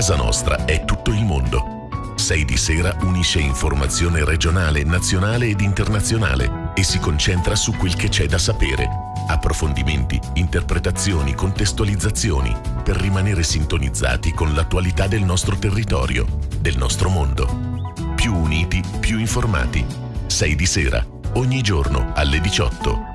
casa nostra è tutto il mondo. 6 di sera unisce informazione regionale, nazionale ed internazionale e si concentra su quel che c'è da sapere. Approfondimenti, interpretazioni, contestualizzazioni per rimanere sintonizzati con l'attualità del nostro territorio, del nostro mondo. Più uniti, più informati. 6 di sera, ogni giorno alle 18.